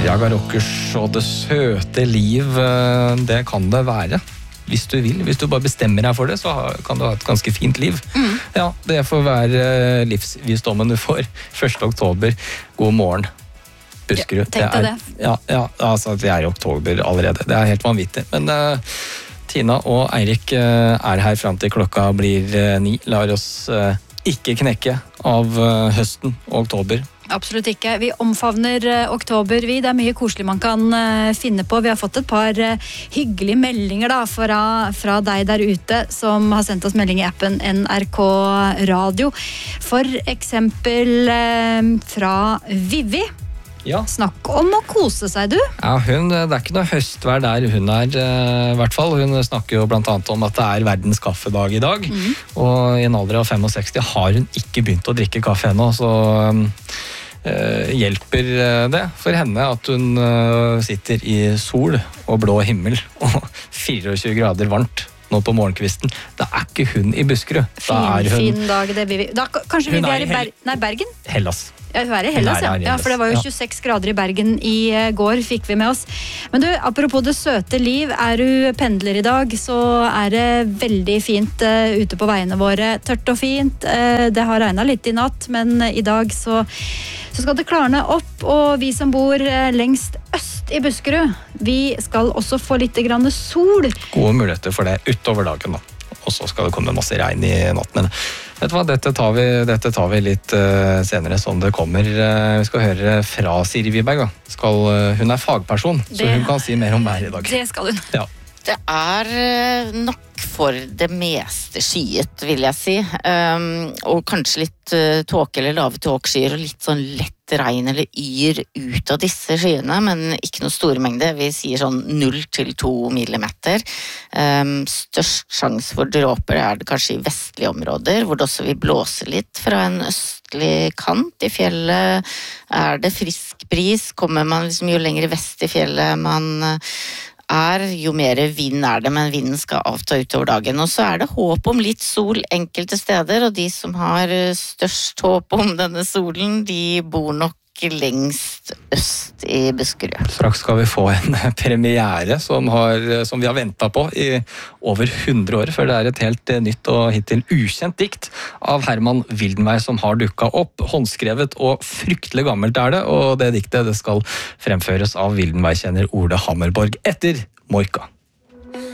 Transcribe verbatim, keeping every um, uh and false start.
Raga Rockers og det søte liv, det kan det være. Hvis du vil, hvis du bare bestemmer deg for det, så kan du ha et ganske fint liv. Mm. Ja, det får være livsvisdommen du får. første oktober, god morgen, Buskerud. Ja, tenkte det. Er, ja, ja, altså vi er i oktober allerede. Det er helt vanvittig. Men uh, Tina og Eirik uh, er her frem til klokka blir uh, ni. Lar oss uh, ikke knekke av uh, høsten og oktober. Absolutt ikke. Vi omfavner uh, oktober, vi. Det er mye koselig man kan uh, finne på. Vi har fått et par uh, hyggelige meldinger da, fra, fra deg der ute, som har sendt oss melding i appen N R K Radio. For eksempel uh, fra Vivi. Ja. Snakk om å kose seg, du. Ja, hun, det er ikke noe høstvær der hun er, i hvert fall. Hun snakker jo blant annet om at det er verdens kaffedag i dag, mm. og i en alder av sekstifem har hun ikke begynt å drikke kaffe ennå, så uh, hjelper det for henne at hun uh, sitter i sol og blå himmel og fireogtjue grader varmt nå på morgenkvisten. Da er ikke hun i Buskerud. Fin, hun, fin dag, det blir vi. Da, kanskje vi er i Ber Nei, Bergen? Hellas. Ja, hun er i Hellas, ja. Ja, for det var jo tjueseks grader i Bergen i går, fikk vi med oss. Men du, apropos det søte liv, er du pendler i dag, så er det veldig fint uh, ute på veiene våre. Tørt og fint. Uh, det har regnet litt i natt, men uh, i dag så, så skal det klarne opp, og vi som bor uh, lengst øst i Buskerud, vi skal også få litt grann sol. Gode muligheter for det utover dagen da. Og så skal det komme masse regn i natt, men vet du hva, dette tar vi, dette tar vi litt uh, senere som det kommer. Uh, vi skal høre fra Siri Wiberg da. Skal, uh, hun er fagperson, det, så hun kan si mer om været i dag. Det skal hun. Ja. Det er uh, nok for det meste skyet, vil jeg si. Um, og kanskje litt uh, tåke eller lave tåkskyer og litt sånn lett regn eller yr ut av disse skyene, men ikke noe store mengde. Vi sier sånn null til to millimeter. Um, størst sjanse for dråper er det kanskje i vestlige områder, hvor det også vil blåse litt fra en østlig kant. I fjellet er det frisk bris. Kommer man liksom jo lenger vest i fjellet man er, jo mer vind er det, men vinden skal avta utover dagen. Og så er det håp om litt sol enkelte steder, og de som har størst håp om denne solen, de bor nok lengst øst i Buskerud. Straks skal vi få en premiere som, har, som vi har ventet på i over hundre år, for det er et helt nytt og hittil ukjent dikt av Herman Wildenvey som har dukket opp, håndskrevet og fryktelig gammelt er det, og det diktet det skal fremføres av Wildenvey-kjenner Ole Hammerborg etter Moika.